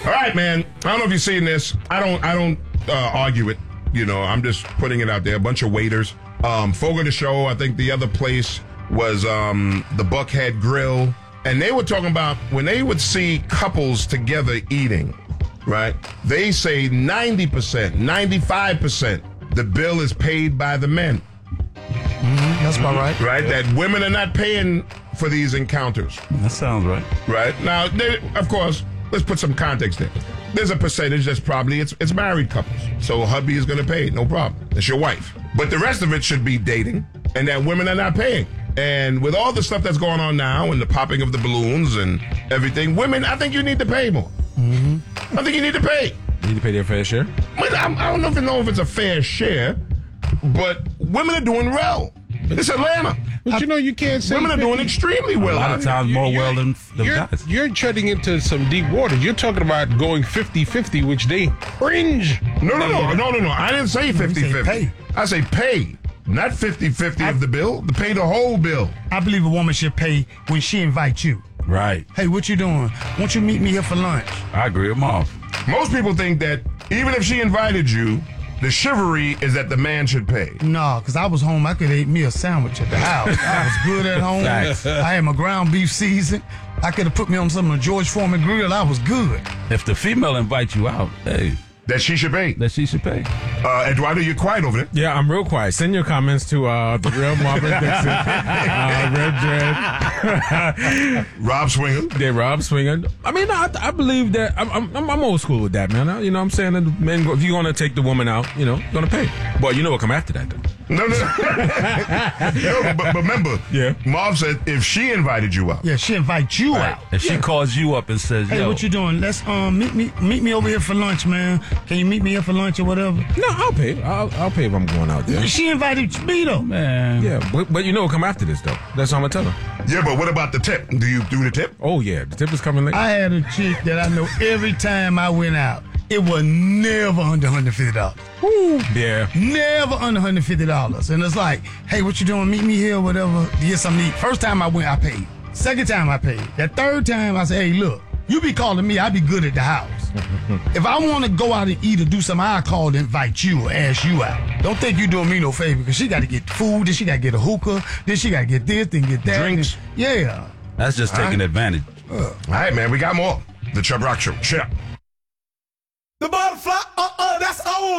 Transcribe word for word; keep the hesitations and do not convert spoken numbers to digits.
All right, man. I don't know if you've seen this. I don't. I don't uh, argue it. You know, I'm just putting it out there. A bunch of waiters. Um, Fogo de Show. I think the other place was um, the Buckhead Grill, and they were talking about when they would see couples together eating. Right? They say ninety percent, ninety-five percent. The bill is paid by the men. Mm-hmm, that's about right. Right? Yeah. That women are not paying for these encounters. That sounds right. Right? Now, they, of course, let's put some context there. There's a percentage that's probably, it's, it's married couples. So hubby is going to pay, no problem. It's your wife. But the rest of it should be dating, and that women are not paying. And with all the stuff that's going on now and the popping of the balloons and everything, women, I think you need to pay more. Mm-hmm. I think you need to pay. You need to pay their fair share? But I, I don't know if, know if it's a fair share, but women are doing well. It's Atlanta. But I, you know, you can't say women fifty. are doing extremely well. A lot of times more well than the you're, guys. You're treading into some deep waters. You're talking about going fifty-fifty, which they cringe. No, no, no, no, no, no. I didn't say fifty-fifty. I say pay. Not fifty-fifty of the bill. To pay the whole bill. I believe a woman should pay when she invites you. Right. Hey, what you doing? Won't you meet me here for lunch? I agree with Mom. Most people think that even if she invited you, the chivalry is that the man should pay. No, because I was home. I could eat me a sandwich at the house. I was good at home. Facts. I had my ground beef seasoned. I could have put me on some of the George Foreman grill. I was good. If the female invites you out, hey, that she should pay. That she should pay. Uh, Eduardo, you're quiet over there. Yeah, I'm real quiet. Send your comments to uh, the real Marvin Dixon, uh, Red Dread, Rob Swinger. Yeah, Rob Swinger. I mean, I, I believe that I'm, I'm I'm old school with that, man. I, you know, what I'm saying that the men, go, if you're gonna take the woman out, you know, you're gonna pay. But you know what come after that, though. No, no, no. But, but remember, yeah. Marv said if she invited you out. Yeah, she invites you right. out. If yeah. she calls you up and says, "Hey, yo, what you doing? Let's um meet me meet me over here for lunch, man. Can you meet me here for lunch or whatever?" No, I'll pay. I'll, I'll pay if I'm going out there. She invited me though, man. Yeah, but, but you know what come after this though. That's what I'm gonna tell her. Yeah, but what about the tip? Do you do the tip? Oh yeah, the tip is coming later. I had a chick that I know every time I went out, it was never under one hundred fifty dollars. Woo. Yeah. Never under one hundred fifty dollars. And it's like, hey, what you doing? Meet me here or whatever. To get something to eat. First time I went, I paid. Second time I paid. That third time I said, hey, look, you be calling me, I be good at the house. If I want to go out and eat or do something, I call and invite you or ask you out. Don't think you doing me no favor because she got to get food, then she got to get a hookah, then she got to get this, then get that. Drinks. Then, yeah. That's just taking right. advantage. Uh, All right, man, we got more. The Chubb Rock Show. Shut up. The butterfly